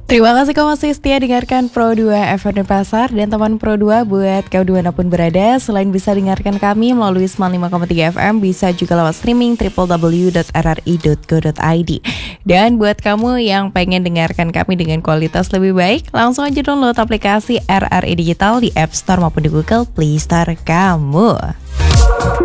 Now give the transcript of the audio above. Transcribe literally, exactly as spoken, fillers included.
Terima kasih kamu masih setia dengarkan Pro dua F M Pasar. Dan teman Pro dua, buat kau dimanapun berada, selain bisa dengarkan kami melalui sembilan puluh lima koma tiga F M, bisa juga lewat streaming w w w dot r r i dot co dot i d. Dan buat kamu yang pengen dengarkan kami dengan kualitas lebih baik, langsung aja download aplikasi R R I Digital di App Store maupun di Google Play Store kamu.